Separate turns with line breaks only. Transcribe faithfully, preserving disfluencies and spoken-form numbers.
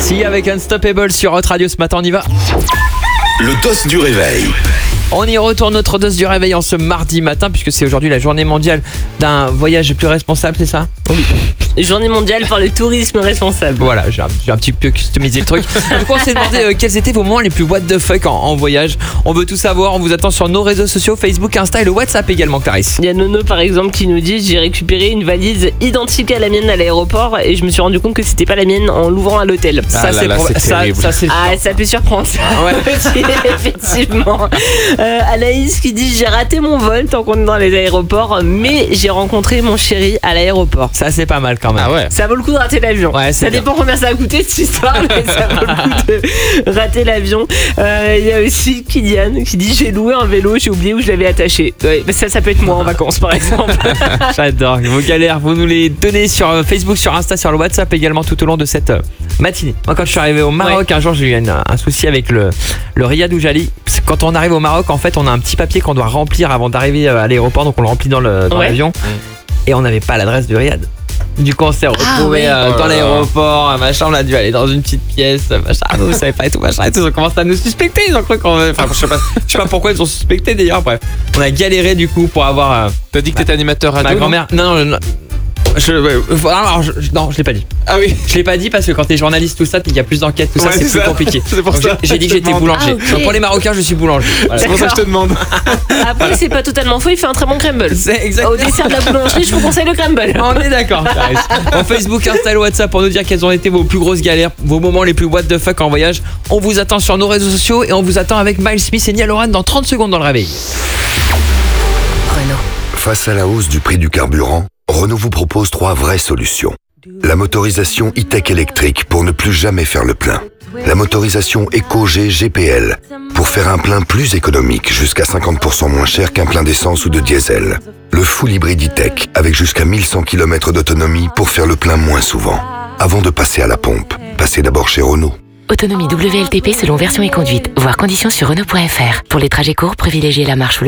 Si, avec Unstoppable sur Hot Radio ce matin, on y va.
Le dos du réveil.
On y retourne notre dose du réveil en ce mardi matin, puisque c'est aujourd'hui la journée mondiale d'un voyage plus responsable, c'est ça?
Oui. Journée mondiale pour le tourisme responsable.
Voilà, j'ai un, j'ai un petit peu customisé le truc. Donc on s'est demandé euh, quels étaient vos moments les plus what the fuck en, en voyage. On veut tout savoir, on vous attend sur nos réseaux sociaux, Facebook, Insta et le WhatsApp également, Clarisse.
Il y a Nono par exemple qui nous dit: j'ai récupéré une valise identique à la mienne à l'aéroport et je me suis rendu compte que c'était pas la mienne en l'ouvrant à l'hôtel.
Ah
ça,
là
c'est
là,
pour-
c'est
ça,
terrible.
ça, c'est
Ah, ça peut surprendre ça.
Ouais.
Effectivement. Euh, Anaïs qui dit: j'ai raté mon vol tant qu'on est dans les aéroports, mais j'ai rencontré mon chéri à l'aéroport.
ça c'est pas mal quand même.
Ah ouais.
Ça vaut le coup de rater l'avion.
Ouais, c'est
ça
bien.
dépend combien ça a coûté cette histoire, mais ça vaut le coup de rater l'avion. Euh, Il y a aussi Kylian qui dit: j'ai loué un vélo, j'ai oublié où je l'avais attaché. Ouais, mais ça, ça peut être moi en vacances par exemple.
J'adore vos galères, vous nous les donnez sur euh, Facebook, sur Insta, sur le WhatsApp également tout au long de cette euh, matinée. Moi quand je suis arrivé au Maroc, un jour j'ai eu un, un souci avec le, le Riyad Oujali. Parce que quand on arrive au Maroc, en fait on a un petit papier qu'on doit remplir avant d'arriver euh, à l'aéroport, donc on le remplit dans le- dans
Ouais.
l'avion et on n'avait pas l'adresse du Riyad. Du coup on s'est retrouvés
oui.
euh,
Oh
dans
là là.
l'aéroport, euh, machin, on a dû aller dans une petite pièce, euh, machin, vous savez pas et tout, machin et tout, ils ont commencé à nous suspecter, ils ont cru qu'on... Enfin je sais pas, je sais pas pourquoi ils ont suspecté d'ailleurs, bref. On a galéré du coup pour avoir... euh,
T'as dit que t'étais animateur radio?
Ma grand-mère. Non, non, non. Je, ouais, alors, je- je- non, je l'ai pas dit.
Ah oui.
Je l'ai pas dit parce que quand t'es journaliste, tout ça, il y a plus d'enquêtes, tout ça,
Ouais,
c'est
c'est
plus
ça.
compliqué.
C'est pour
Donc,
ça.
j'ai- J'ai dit que
Je te
j'étais
demande.
boulanger.
Ah, ok.
Donc, pour les Marocains, je suis boulanger. Voilà.
C'est pour ça que je te demande.
Après, c'est pas totalement faux, il fait un très bon crumble.
C'est exact.
Au dessert de la boulangerie, je vous conseille le crumble.
On est d'accord. Clarisse. En Facebook, Insta et WhatsApp pour nous dire quelles ont été vos plus grosses galères, vos moments les plus what the fuck en voyage. On vous attend sur nos réseaux sociaux et on vous attend avec Miles Smith et Nia Loran dans trente secondes dans le réveil.
Renault. Face à la hausse du prix du carburant, Renault vous propose trois vraies solutions. La motorisation e-tech électrique pour ne plus jamais faire le plein. La motorisation EcoG G P L pour faire un plein plus économique, jusqu'à cinquante pour cent moins cher qu'un plein d'essence ou de diesel. Le full hybride e-tech avec jusqu'à mille cent kilomètres d'autonomie pour faire le plein moins souvent. Avant de passer à la pompe, passez d'abord chez Renault.
Autonomie W L T P selon version et conduite. Voir conditions sur Renault point F R. Pour les trajets courts, privilégiez la marche ou le